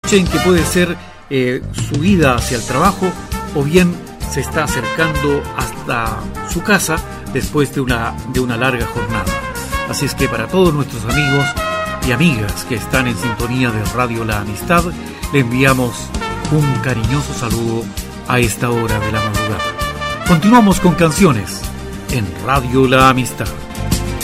noche en que puede ser su ida hacia el trabajo o bien se está acercando hasta su casa después de una larga jornada. Así es que para todos nuestros amigos y amigas que están en sintonía de Radio La Amistad, le enviamos un cariñoso saludo a esta hora de la madrugada. Continuamos con canciones en Radio La Amistad.